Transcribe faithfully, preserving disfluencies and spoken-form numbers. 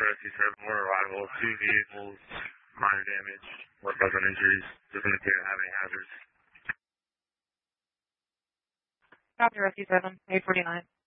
Delta S C seven, we're arrival. Two vehicles, minor damage, one dozen injuries. Doesn't appear to have any hazards. Copy, Rescue seven, eight forty-nine.